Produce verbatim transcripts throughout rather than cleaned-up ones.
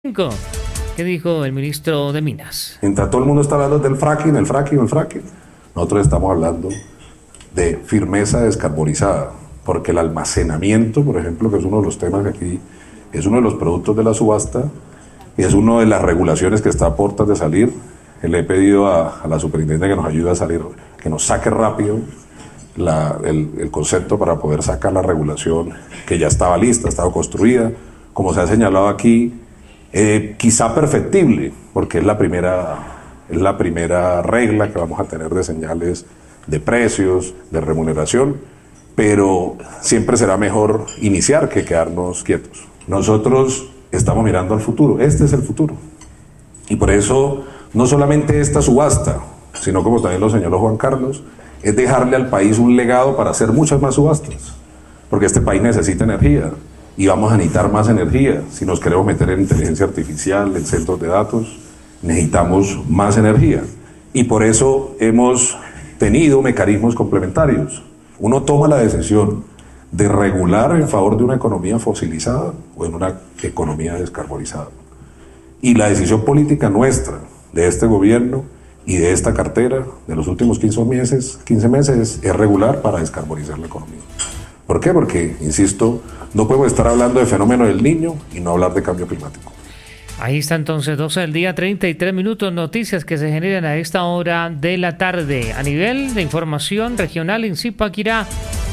¿Qué dijo el ministro de Minas? Mientras todo el mundo está hablando del fracking, el fracking, el fracking, nosotros estamos hablando de firmeza descarbonizada, porque el almacenamiento, por ejemplo, que es uno de los temas que aquí es uno de los productos de la subasta y es una de las regulaciones que está a puertas de salir. Le he pedido a, a la superintendencia que nos ayude a salir, que nos saque rápido la, el, el concepto para poder sacar la regulación que ya estaba lista, estaba construida, como se ha señalado aquí. Eh, quizá perfectible, porque es la primera es la primera regla que vamos a tener de señales de precios, de remuneración, pero siempre será mejor iniciar que quedarnos quietos. Nosotros estamos mirando al futuro, este es el futuro, y por eso no solamente esta subasta, sino como también lo señaló Juan Carlos, es dejarle al país un legado para hacer muchas más subastas, porque este país necesita energía. Y vamos a necesitar más energía. Si nos queremos meter en inteligencia artificial, en centros de datos, necesitamos más energía. Y por eso hemos tenido mecanismos complementarios. Uno toma la decisión de regular en favor de una economía fosilizada o en una economía descarbonizada. Y la decisión política nuestra, de este gobierno y de esta cartera, de los últimos quince meses, quince meses es regular para descarbonizar la economía. ¿Por qué? Porque, insisto, no podemos estar hablando de fenómeno del Niño y no hablar de cambio climático. Ahí está entonces, doce del día, treinta y tres minutos, noticias que se generan a esta hora de la tarde. A nivel de información regional en Zipaquirá,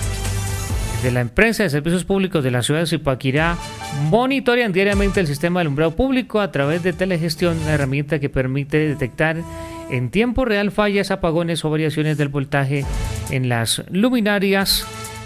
de la empresa de servicios públicos de la ciudad de Zipaquirá, monitorean diariamente el sistema de alumbrado público a través de telegestión, una herramienta que permite detectar en tiempo real fallas, apagones o variaciones del voltaje en las luminarias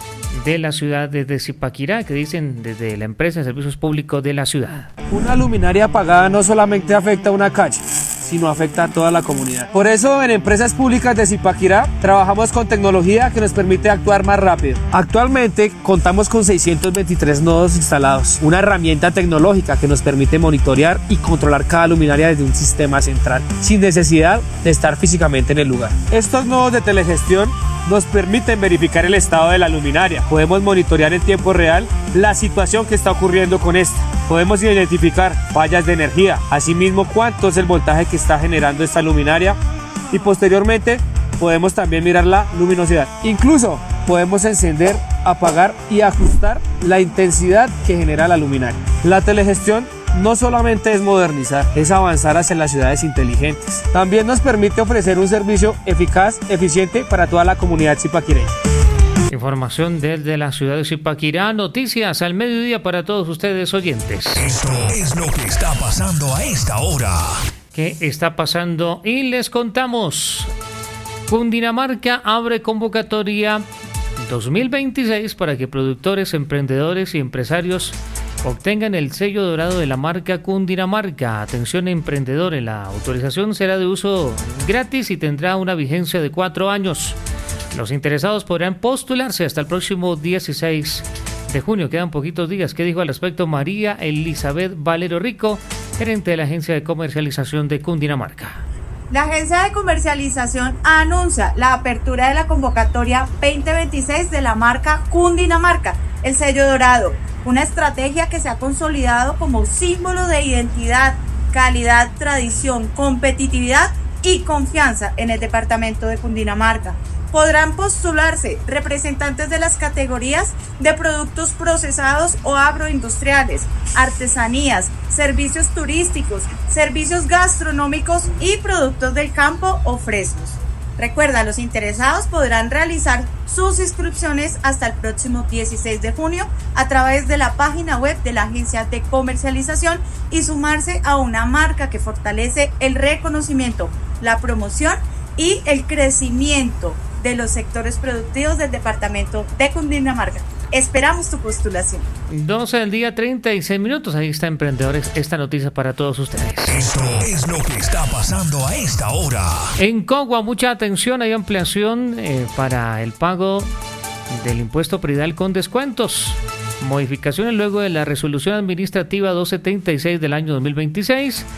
de la ciudad desde Zipaquirá, que dicen desde la empresa de servicios públicos de la ciudad. Una luminaria apagada no solamente afecta a una calle, sino afecta a toda la comunidad. Por eso en Empresas Públicas de Zipaquirá trabajamos con tecnología que nos permite actuar más rápido. Actualmente contamos con seiscientos veintitrés nodos instalados, una herramienta tecnológica que nos permite monitorear y controlar cada luminaria desde un sistema central, sin necesidad de estar físicamente en el lugar. Estos nodos de telegestión nos permiten verificar el estado de la luminaria. Podemos monitorear en tiempo real la situación que está ocurriendo con esta. Podemos identificar fallas de energía, asimismo cuánto es el voltaje que está generando esta luminaria y posteriormente podemos también mirar la luminosidad. Incluso podemos encender, apagar y ajustar la intensidad que genera la luminaria. La telegestión no solamente es modernizar, es avanzar hacia las ciudades inteligentes. También nos permite ofrecer un servicio eficaz, eficiente para toda la comunidad zipaquireña. Información desde la ciudad de Zipaquirá, noticias al mediodía para todos ustedes oyentes. Esto es lo que está pasando a esta hora. ¿Qué está pasando? Y les contamos. Cundinamarca abre convocatoria dos mil veintiséis para que productores, emprendedores y empresarios obtengan el sello dorado de la marca Cundinamarca. Atención emprendedores, la autorización será de uso gratis y tendrá una vigencia de cuatro años. Los interesados podrán postularse hasta el próximo dieciséis de junio. Quedan poquitos días. ¿Qué dijo al respecto María Elizabeth Valero Rico, gerente de la Agencia de Comercialización de Cundinamarca? La Agencia de Comercialización anuncia la apertura de la convocatoria veinte veintiséis de la marca Cundinamarca, el sello dorado, una estrategia que se ha consolidado como símbolo de identidad, calidad, tradición, competitividad y confianza en el departamento de Cundinamarca. Podrán postularse representantes de las categorías de productos procesados o agroindustriales, artesanías, servicios turísticos, servicios gastronómicos y productos del campo o frescos. Recuerda, los interesados podrán realizar sus inscripciones hasta el próximo dieciséis de junio a través de la página web de la Agencia de Comercialización y sumarse a una marca que fortalece el reconocimiento, la promoción y el crecimiento de los sectores productivos del departamento de Cundinamarca. Esperamos tu postulación. doce del día, treinta y seis minutos. Ahí está, emprendedores, esta noticia para todos ustedes. Esto es lo que está pasando a esta hora. En Cogua, mucha atención, hay ampliación eh, para el pago del impuesto predial con descuentos. Modificaciones luego de la resolución administrativa doscientos setenta y seis del año dos mil veintiséis.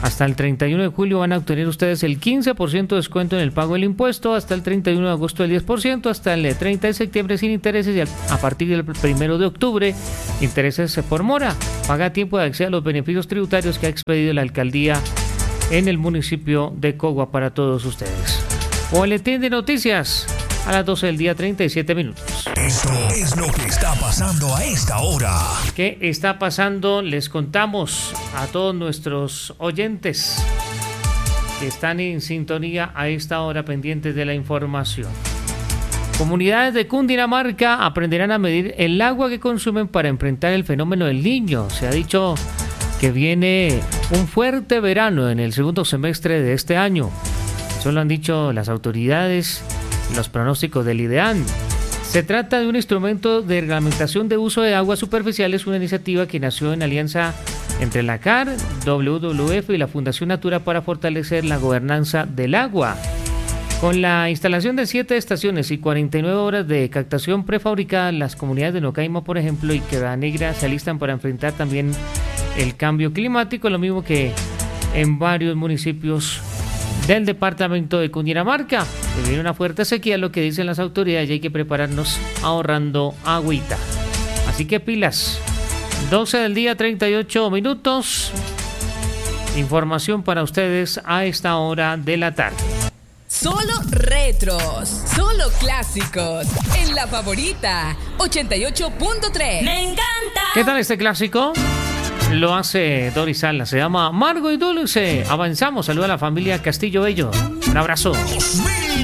Hasta el treinta y uno de julio van a obtener ustedes el quince por ciento de descuento en el pago del impuesto, hasta el treinta y uno de agosto el diez por ciento, hasta el treinta de septiembre sin intereses y a partir del primero de octubre intereses por mora. Paga a tiempo de acceder a los beneficios tributarios que ha expedido la alcaldía en el municipio de Cogua para todos ustedes. Boletín de noticias a las doce del día, treinta y siete minutos. Esto es lo que está pasando a esta hora. ¿Qué está pasando? Les contamos a todos nuestros oyentes que están en sintonía a esta hora pendientes de la información. Comunidades de Cundinamarca aprenderán a medir el agua que consumen para enfrentar el fenómeno del Niño. Se ha dicho que viene un fuerte verano en el segundo semestre de este año. Eso lo han dicho las autoridades, los pronósticos del IDEAN. Se trata de un instrumento de reglamentación de uso de aguas superficiales, una iniciativa que nació en alianza entre la C A R, W W F y la Fundación Natura para fortalecer la gobernanza del agua. Con la instalación de siete estaciones y cuarenta y nueve horas de captación prefabricada, las comunidades de Nocaima, por ejemplo, y Quebrada Negra se alistan para enfrentar también el cambio climático, lo mismo que en varios municipios del departamento de Cundinamarca. Se viene una fuerte sequía, lo que dicen las autoridades, y hay que prepararnos ahorrando agüita. Así que pilas. doce del día, treinta y ocho minutos. Información para ustedes a esta hora de la tarde. Solo retros, solo clásicos. En La Favorita, ochenta y ocho punto tres. ¡Me encanta! ¿Qué tal este clásico? Lo hace Doris Sala, se llama Amargo y Dulce. Avanzamos, saluda a la familia Castillo Bello. Un abrazo. dos mil